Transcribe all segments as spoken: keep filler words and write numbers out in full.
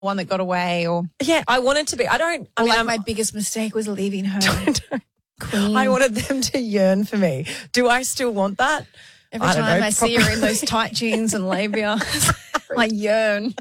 one that got away, or yeah, I wanted to be. I don't. I or mean, like I'm, my biggest mistake was leaving her. Queen. I wanted them to yearn for me. Do I still want that? Every I don't time know, I see her in those tight jeans and labia, I yearn.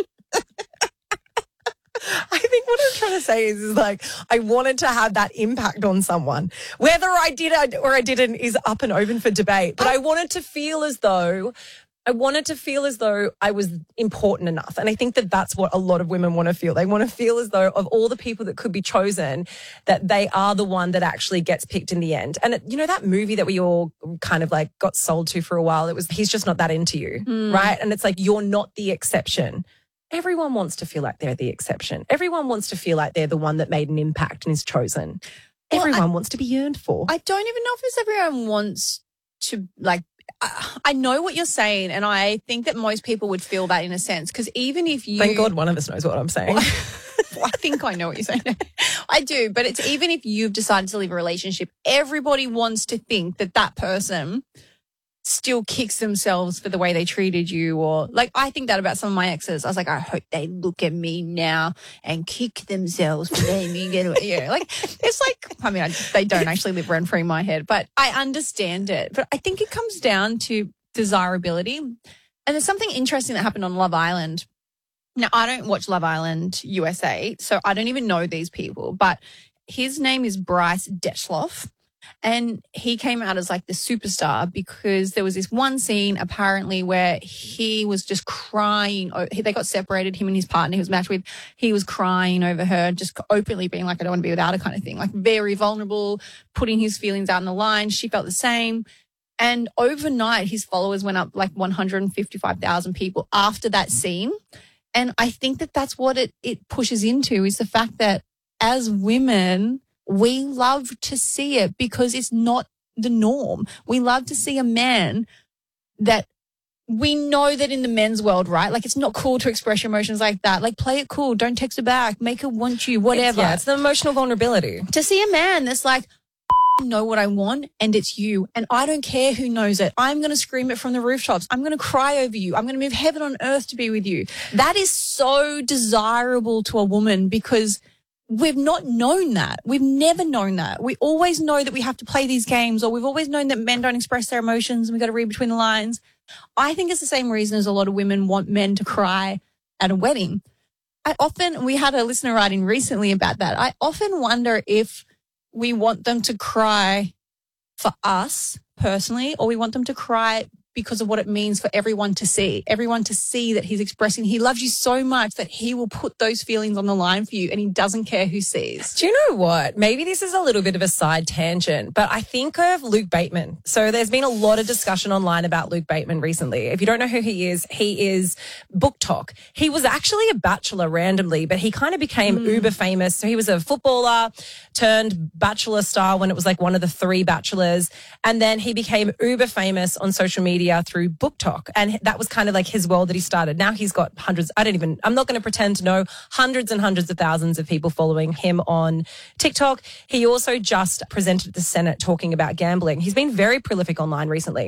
I think what I'm trying to say is, is like, I wanted to have that impact on someone. Whether I did or I didn't is up and open for debate. But I wanted to feel as though, I wanted to feel as though I was important enough. And I think that that's what a lot of women want to feel. They want to feel as though of all the people that could be chosen, that they are the one that actually gets picked in the end. And, you know, that movie that we all kind of like got sold to for a while, it was He's Just Not That Into You, mm. right? And it's like, you're not the exception. Everyone wants to feel like they're the exception. Everyone wants to feel like they're the one that made an impact and is chosen. Well, everyone I, wants to be yearned for. I don't even know if it's everyone wants to, like, I, I know what you're saying, and I think that most people would feel that in a sense, because even if you... Thank God one of us knows what I'm saying. Well, I think I know what you're saying. I do, but it's even if you've decided to leave a relationship, everybody wants to think that that person still kicks themselves for the way they treated you, or like I think that about some of my exes. I was like, I hope they look at me now and kick themselves for letting me get away. Yeah, like it's like, I mean, I, they don't actually live rent free in my head, but I understand it. But I think it comes down to desirability. And there's something interesting that happened on Love Island. Now, I don't watch Love Island U S A, so I don't even know these people, but his name is Bryce Detschloff. And he came out as like the superstar because there was this one scene apparently where he was just crying. They got separated, him and his partner he was matched with. He was crying over her, just openly being like, I don't want to be without her kind of thing, like very vulnerable, putting his feelings out on the line. She felt the same. And overnight, his followers went up like one hundred fifty-five thousand people after that scene. And I think that that's what it, it pushes into, is the fact that as women, we love to see it because it's not the norm. We love to see a man that we know that in the men's world, right? Like, it's not cool to express your emotions like that. Like, play it cool. Don't text her back. Make her want you, whatever. It's, yeah, it's the emotional vulnerability. To see a man that's like, I know what I want and it's you. And I don't care who knows it. I'm going to scream it from the rooftops. I'm going to cry over you. I'm going to move heaven on earth to be with you. That is so desirable to a woman because we've not known that. We've never known that. We always know that we have to play these games, or we've always known that men don't express their emotions and we've got to read between the lines. I think it's the same reason as a lot of women want men to cry at a wedding. I often, we had a listener writing recently about that. I often wonder if we want them to cry for us personally, or we want them to cry because of what it means for everyone to see, everyone to see that he's expressing, he loves you so much that he will put those feelings on the line for you and he doesn't care who sees. Do you know what? Maybe this is a little bit of a side tangent, but I think of Luke Bateman. So there's been a lot of discussion online about Luke Bateman recently. If you don't know who he is, he is Book Talk. He was actually a bachelor randomly, but he kind of became mm. uber famous. So he was a footballer turned bachelor star when it was like one of the three bachelors. And then he became uber famous on social media through Book Talk. And that was kind of like his world that he started. Now he's got hundreds, I don't even, I'm not going to pretend to know, hundreds and hundreds of thousands of people following him on TikTok. He also just presented at the Senate talking about gambling. He's been very prolific online recently.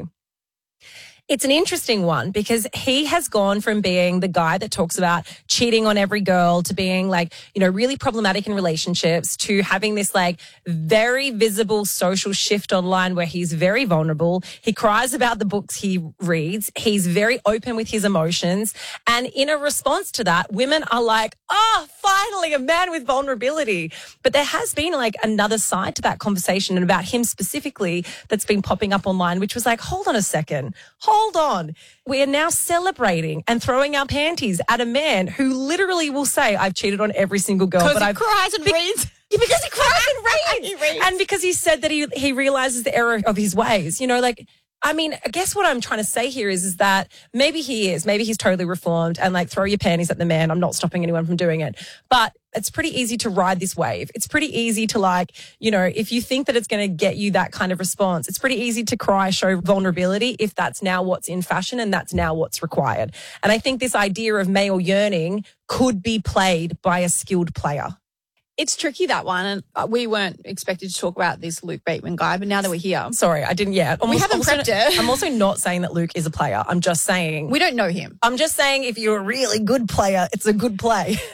It's an interesting one because he has gone from being the guy that talks about cheating on every girl to being like, you know, really problematic in relationships to having this like very visible social shift online where he's very vulnerable. He cries about the books he reads. He's very open with his emotions. And in a response to that, women are like, oh, finally a man with vulnerability. But there has been like another side to that conversation and about him specifically that's been popping up online, which was like, hold on a second. Hold Hold on. We are now celebrating and throwing our panties at a man who literally will say, I've cheated on every single girl. Because he I've, cries and be- reads. Because he cries and reads. he reads. And because he said that he, he realizes the error of his ways. You know, like, I mean, I guess what I'm trying to say here is, is that maybe he is. Maybe he's totally reformed and like throw your panties at the man. I'm not stopping anyone from doing it. But it's pretty easy to ride this wave. It's pretty easy to like, you know, if you think that it's going to get you that kind of response, it's pretty easy to cry, show vulnerability if that's now what's in fashion and that's now what's required. And I think this idea of male yearning could be played by a skilled player. It's tricky, that one. And uh, we weren't expected to talk about this Luke Bateman guy, but now that we're here, Sorry, I didn't yet. we haven't also, prepped it. I'm also not saying that Luke is a player. I'm just saying. We don't know him. I'm just saying if you're a really good player, it's a good play.